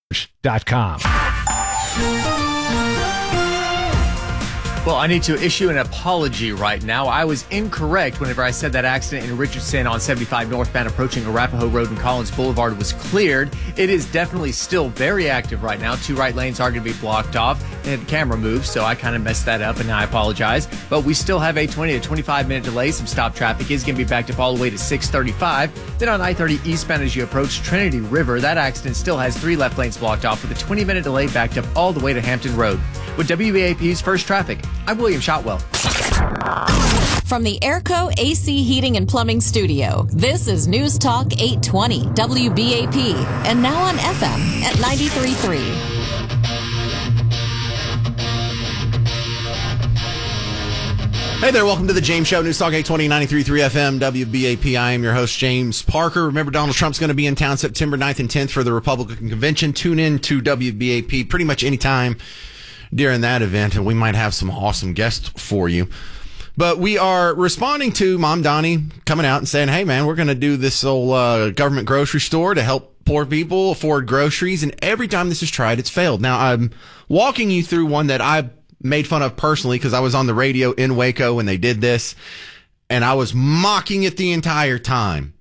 .com. Well, I need to issue an apology right now. I was incorrect whenever I said that accident in Richardson on 75 northbound approaching Arapahoe Road and Collins Boulevard was cleared. It is definitely still very active right now. Two right lanes are going to be blocked off. They had the camera moved, so I kind of messed that up, and I apologize. But we still have a 20 to 25-minute delay. Some stop traffic is going to be backed up all the way to 635. Then on I-30 eastbound as you approach Trinity River, that accident still has 3 left lanes blocked off with a 20-minute delay backed up all the way to Hampton Road. With WBAP's First Traffic, I'm William Shotwell. From the Airco AC Heating and Plumbing Studio, this is News Talk 820 WBAP, and now on FM at 93.3. Hey there, welcome to the James Show, News Talk 820, 93.3 FM, WBAP. I am your host, James Parker. Remember, Donald Trump's going to be in town September 9th and 10th for the Republican Convention. Tune in to WBAP pretty much any time during that event, and we might have some awesome guests for you. But we are responding to Mom Donnie coming out and saying, hey, man, we're going to do this old government grocery store to help poor people afford groceries. And every time this is tried, it's failed. Now, I'm walking you through one that I made fun of personally because I was on the radio in Waco when they did this, and I was mocking it the entire time.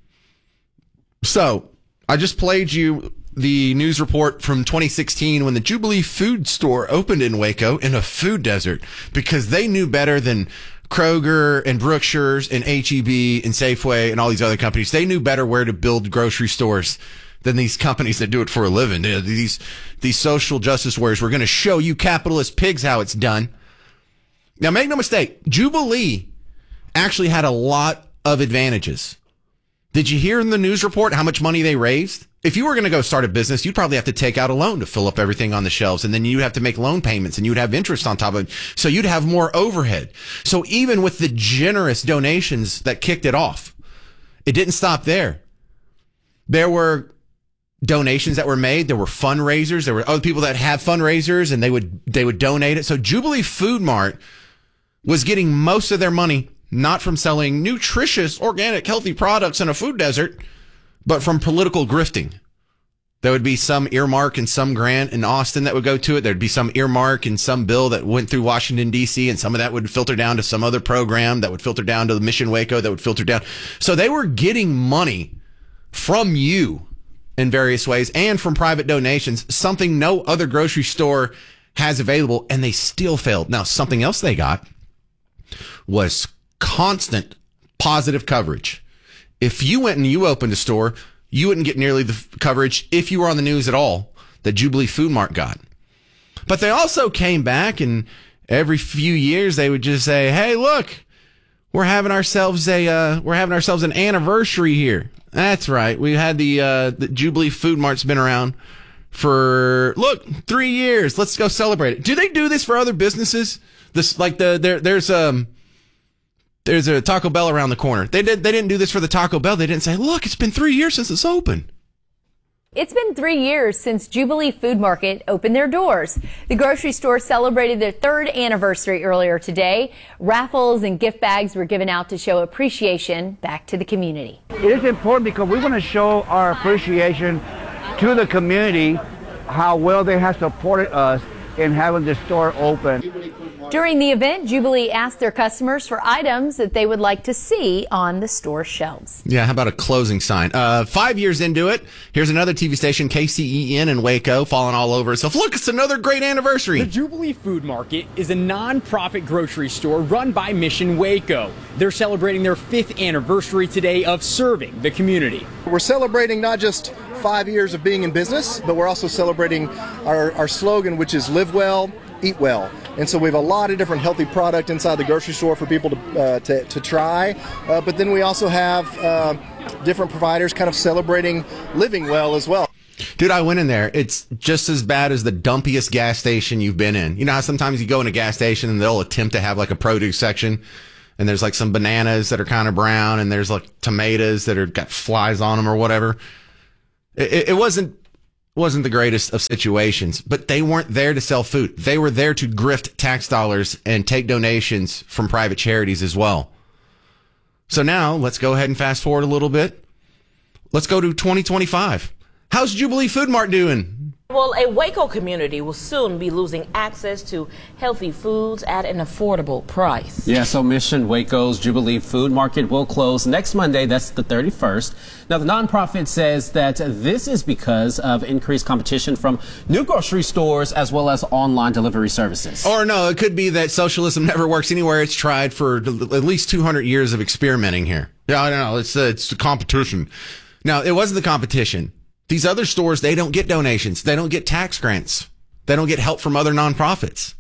So I just played you the news report from 2016 when the Jubilee Food Store opened in Waco in a food desert because they knew better than Kroger and Brookshire's and H-E-B and Safeway and all these other companies. They knew better where to build grocery stores than these companies that do it for a living. These social justice warriors. We're going to show you capitalist pigs how it's done. Now, make no mistake, Jubilee actually had a lot of advantages. Did you hear in the news report how much money they raised? If you were going to go start a business, you'd probably have to take out a loan to fill up everything on the shelves, and then you'd have to make loan payments, and you'd have interest on top of it. So you'd have more overhead. So even with the generous donations that kicked it off, it didn't stop there. There were donations that were made. There were fundraisers. There were other people that have fundraisers, and they would donate it. So Jubilee Food Mart was getting most of their money not from selling nutritious, organic, healthy products in a food desert, but from political grifting. There would be some earmark and some grant in Austin that would go to it. There'd be some earmark and some bill that went through Washington, D.C., and some of that would filter down to some other program that would filter down to the Mission Waco that would filter down. So they were getting money from you in various ways and from private donations, something no other grocery store has available, and they still failed. Now, something else they got was constant positive coverage. If you went and you opened a store, you wouldn't get nearly the coverage if you were on the news at all that Jubilee Food Mart got. But they also came back, and every few years they would just say, "Hey, look, we're having ourselves an anniversary here." That's right. We had the Jubilee Food Mart's been around for 3 years. Let's go celebrate it. Do they do this for other businesses? There's a Taco Bell around the corner. They didn't do this for the Taco Bell. They didn't say, look, it's been 3 years since it's open. It's been 3 years since Jubilee Food Market opened their doors. The grocery store celebrated their 3rd anniversary earlier today. Raffles and gift bags were given out to show appreciation back to the community. It is important because we want to show our appreciation to the community, how well they have supported us in having the store open. During the event, Jubilee asked their customers for items that they would like to see on the store shelves. Yeah, how about a closing sign? 5 years into it, here's another TV station, KCEN in Waco, falling all over itself. Look, it's another great anniversary. The Jubilee Food Market is a non-profit grocery store run by Mission Waco. They're celebrating their 5th anniversary today of serving the community. We're celebrating not just 5 years of being in business, but we're also celebrating our slogan, which is live well, eat well. And so we have a lot of different healthy product inside the grocery store for people to try. But then we also have different providers kind of celebrating living well as well. Dude, I went in there. It's just as bad as the dumpiest gas station you've been in. You know how sometimes you go in a gas station and they'll attempt to have like a produce section, and there's like some bananas that are kind of brown, and there's like tomatoes that are got flies on them or whatever. It wasn't the greatest of situations, but they weren't there to sell food. They were there to grift tax dollars and take donations from private charities as well. So now let's go ahead and fast forward a little bit. Let's go to 2025. How's Jubilee Food Mart doing? Well, a Waco community will soon be losing access to healthy foods at an affordable price. Yeah, so Mission Waco's Jubilee Food Market will close next Monday. That's the 31st. Now, the nonprofit says that this is because of increased competition from new grocery stores as well as online delivery services. Or no, it could be that socialism never works anywhere it's tried for at least 200 years of experimenting here. Yeah, I don't know. It's the competition. Now, it wasn't the competition. These other stores, they don't get donations. They don't get tax grants. They don't get help from other nonprofits.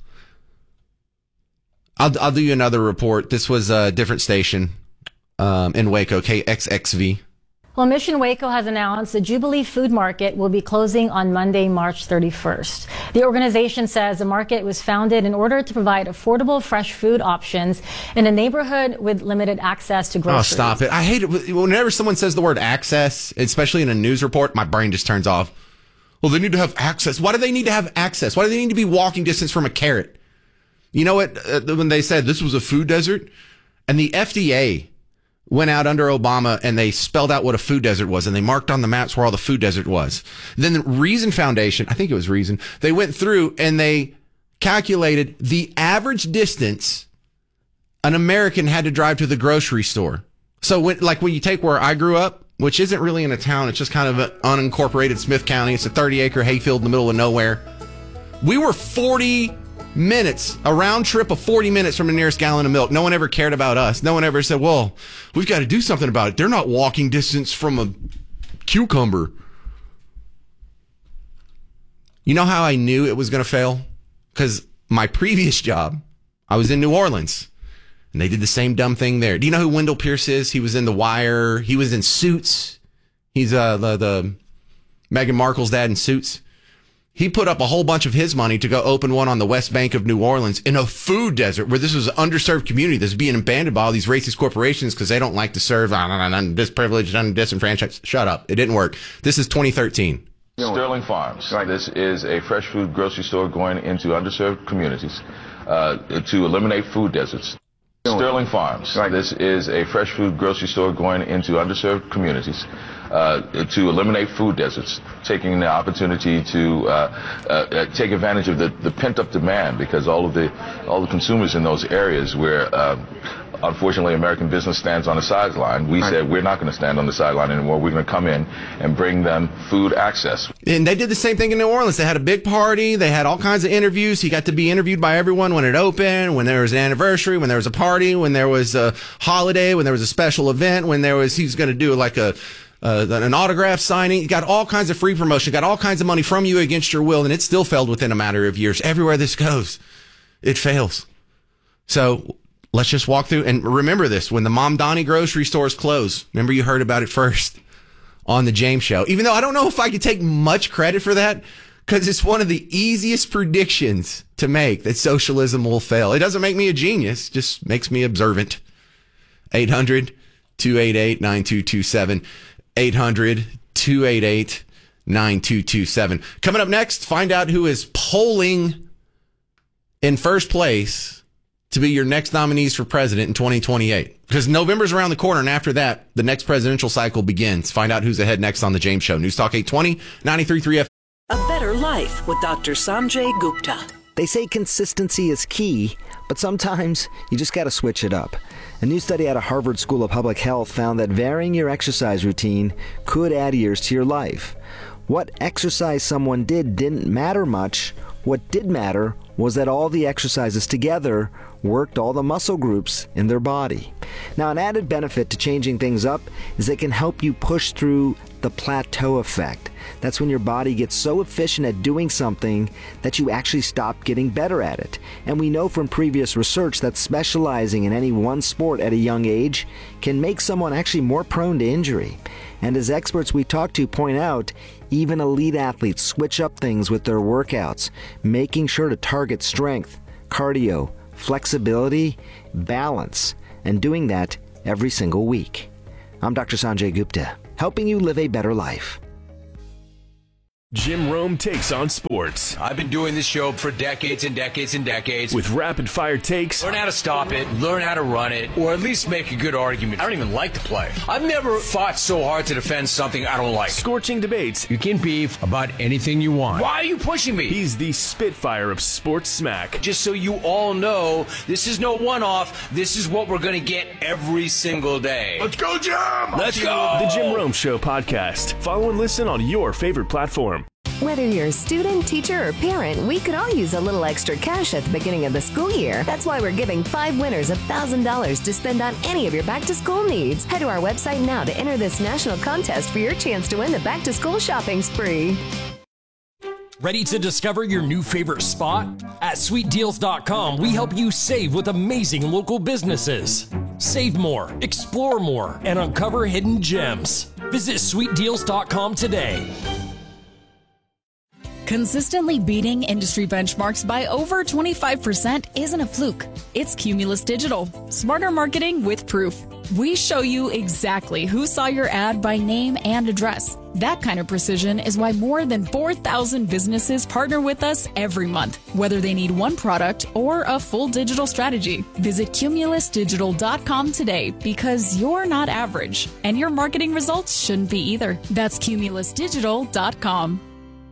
I'll do you another report. This was a different station in Waco, KXXV. Well, Mission Waco has announced the Jubilee Food Market will be closing on Monday, March 31st. The organization says the market was founded in order to provide affordable fresh food options in a neighborhood with limited access to groceries. Oh, stop it. I hate it. Whenever someone says the word access, especially in a news report, my brain just turns off. Well, they need to have access. Why do they need to have access? Why do they need to be walking distance from a carrot? You know what? When they said this was a food desert, and the FDA went out under Obama and they spelled out what a food desert was and they marked on the maps where all the food desert was. Then the Reason Foundation, I think it was Reason, they went through and they calculated the average distance an American had to drive to the grocery store. So when you take where I grew up, which isn't really in a town, it's just kind of an unincorporated Smith County. It's a 30-acre hayfield in the middle of nowhere. We were 40 minutes, a round trip of 40 minutes from the nearest gallon of milk. No one ever cared about us. No one ever said, well, we've got to do something about it. They're not walking distance from a cucumber. You know how I knew it was going to fail? Because my previous job, I was in New Orleans, and they did the same dumb thing there. Do you know who Wendell Pierce is? He was in The Wire. He was in Suits. He's the Meghan Markle's dad in Suits. He put up a whole bunch of his money to go open one on the West Bank of New Orleans in a food desert where this was an underserved community that's being abandoned by all these racist corporations because they don't like to serve disprivileged, disenfranchised. Shut up. It didn't work. This is 2013. Sterling Farms. Right. This is a fresh food grocery store going into underserved communities to eliminate food deserts. Sterling Farms. Right. This is a fresh food grocery store going into underserved communities to eliminate food deserts, taking the opportunity to take advantage of the pent-up demand because all the consumers in those areas where unfortunately American business stands on the sideline. We said we're not going to stand on the sideline anymore. We're going to come in and bring them food access. And they did the same thing in New Orleans. They had a big party. They had all kinds of interviews. He got to be interviewed by everyone when it opened, when there was an anniversary, when there was a party, when there was a holiday, when there was a special event, when he was going to do like an autograph signing. Got all kinds of free promotion, got all kinds of money from you against your will, and it still failed within a matter of years. Everywhere this goes, it fails. So let's just walk through and remember this. When the Mom Donnie grocery stores close, remember you heard about it first on the James Show. Even though I don't know if I could take much credit for that, because it's one of the easiest predictions to make that socialism will fail. It doesn't make me a genius, just makes me observant. 800-288-9227. 800-288-9227. Coming up next, find out who is polling in first place to be your next nominees for president in 2028. Because November's around the corner, and after that, the next presidential cycle begins. Find out who's ahead next on The James Show. News Talk 820, 93.3 FM. A better life with Dr. Sanjay Gupta. They say consistency is key, but sometimes you just got to switch it up. A new study out of Harvard School of Public Health found that varying your exercise routine could add years to your life. What exercise someone did didn't matter much. What did matter was that all the exercises together worked all the muscle groups in their body. Now, an added benefit to changing things up is it can help you push through the plateau effect. That's when your body gets so efficient at doing something that you actually stop getting better at it. And we know from previous research that specializing in any one sport at a young age can make someone actually more prone to injury. And as experts we talk to point out, even elite athletes switch up things with their workouts, making sure to target strength, cardio, flexibility, balance, and doing that every single week. I'm Dr. Sanjay Gupta, helping you live a better life. Jim Rome Takes on Sports. I've been doing this show for decades and decades and decades. With rapid-fire takes. Learn how to stop it, learn how to run it, or at least make a good argument. I don't even like to play. I've never fought so hard to defend something I don't like. Scorching debates. You can beef about anything you want. Why are you pushing me? He's the Spitfire of sports smack. Just so you all know, this is no one-off. This is what we're going to get every single day. Let's go, Jim! Let's go! The Jim Rome Show podcast. Follow and listen on your favorite platform. Whether you're a student, teacher, or parent, we could all use a little extra cash at the beginning of the school year. That's why we're giving 5 winners $1,000 to spend on any of your back-to-school needs. Head to our website now to enter this national contest for your chance to win the back-to-school shopping spree. Ready to discover your new favorite spot? At sweetdeals.com, we help you save with amazing local businesses. Save more, explore more, and uncover hidden gems. Visit sweetdeals.com today. Consistently beating industry benchmarks by over 25% isn't a fluke. It's Cumulus Digital. Smarter marketing with proof. We show you exactly who saw your ad by name and address. That kind of precision is why more than 4,000 businesses partner with us every month, whether they need one product or a full digital strategy. Visit cumulusdigital.com today because you're not average, and your marketing results shouldn't be either. That's cumulusdigital.com.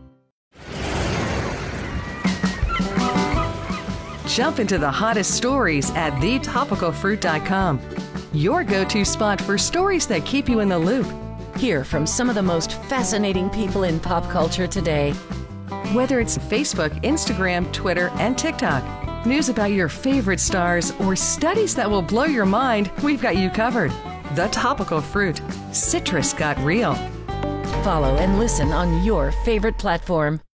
Jump into the hottest stories at thetopicalfruit.com. Your go-to spot for stories that keep you in the loop. Hear from some of the most fascinating people in pop culture today. Whether it's Facebook, Instagram, Twitter, and TikTok, news about your favorite stars, or studies that will blow your mind, we've got you covered. The Topical Fruit. Citrus got real. Follow and listen on your favorite platform.